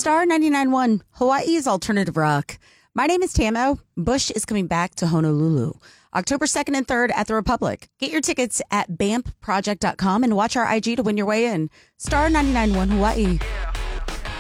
Star 99.1, Hawaii's alternative rock. My name is Tamo. Bush is coming back to Honolulu October 2nd and 3rd at the Republic. Get your tickets at BAMPproject.com and watch our IG to win your way in. Star 99.1 Hawaii.